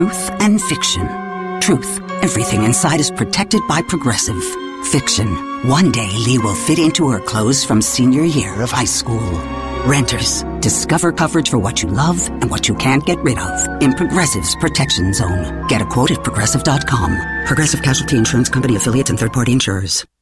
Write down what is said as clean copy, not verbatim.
Truth and fiction. Truth. Everything inside is protected by Progressive. Fiction. One day Lee will fit into her clothes from senior year of high school. Renters. Discover coverage for what you love and what you can't get rid of in Progressive's Protection Zone. Get a quote at Progressive.com. Progressive Casualty Insurance Company affiliates and third-party insurers.